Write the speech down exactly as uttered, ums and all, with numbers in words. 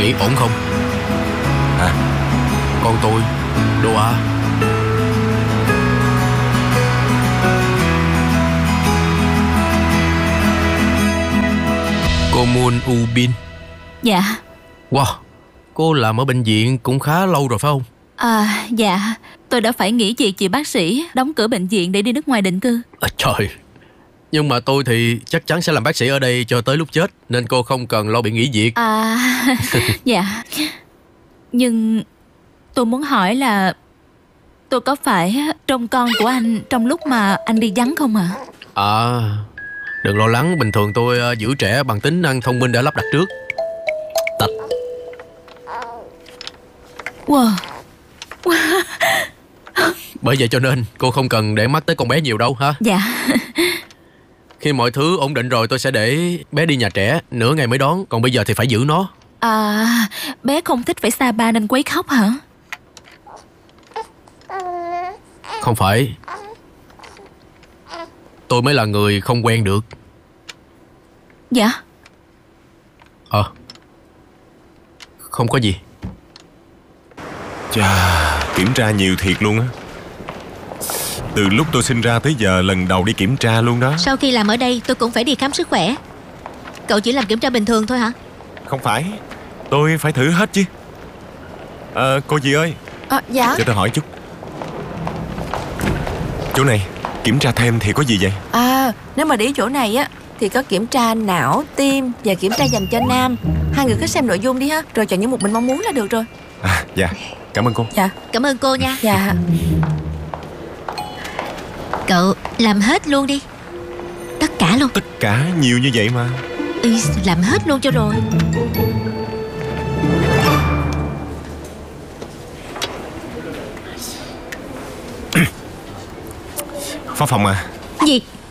nghĩ ổn không? À, con tôi, Đô A. Cô Moon U Bin. Dạ. Wow, cô làm ở bệnh viện cũng khá lâu rồi phải không? À, dạ. Tôi đã phải nghỉ việc chị bác sĩ đóng cửa bệnh viện để đi nước ngoài định cư. À, trời. Nhưng mà tôi thì chắc chắn sẽ làm bác sĩ ở đây cho tới lúc chết, nên cô không cần lo bị nghỉ việc. À, dạ. Nhưng tôi muốn hỏi là tôi có phải trông con của anh trong lúc mà anh đi vắng không ạ? À? À, đừng lo lắng, bình thường tôi giữ trẻ bằng tính năng thông minh đã lắp đặt trước. Tạch. Wow. Bởi vậy cho nên cô không cần để mắt tới con bé nhiều đâu ha. Dạ. Khi mọi thứ ổn định rồi tôi sẽ để bé đi nhà trẻ, nửa ngày mới đón. Còn bây giờ thì phải giữ nó. À, bé không thích phải xa ba nên quấy khóc hả? Không phải. Tôi mới là người không quen được. Dạ. Ờ, không có gì. Chà, kiểm tra nhiều thiệt luôn á. Từ lúc tôi sinh ra tới giờ lần đầu đi kiểm tra luôn đó. Sau khi làm ở đây tôi cũng phải đi khám sức khỏe. Cậu chỉ làm kiểm tra bình thường thôi hả? Không phải, tôi phải thử hết chứ. Ờ, cô dì ơi. À, dạ. Cho tôi hỏi chút. Chỗ này kiểm tra thêm thì có gì vậy? À, nếu mà đi chỗ này á thì có kiểm tra não, tim và kiểm tra dành cho nam. Hai người cứ xem nội dung đi ha, rồi chọn những một mình mong muốn là được rồi. À, dạ, cảm ơn cô. Dạ. Cảm ơn cô nha. Dạ. Cậu làm hết luôn đi. Tất cả luôn. Tất cả nhiều như vậy mà. Ừ, làm hết luôn cho rồi. Phó phòng à? Gì?